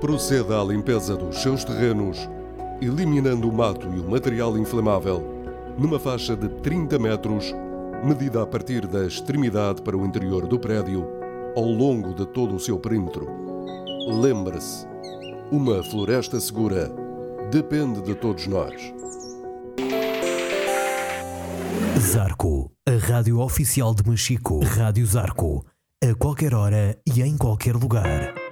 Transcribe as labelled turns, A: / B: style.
A: Proceda à limpeza dos seus terrenos, eliminando o mato e o material inflamável numa faixa de 30 metros, medida a partir da extremidade para o interior do prédio, ao longo de todo o seu perímetro. Lembre-se, uma floresta segura depende de todos nós.
B: Zarco, a rádio oficial de Machico. Rádio Zarco, a qualquer hora e em qualquer lugar.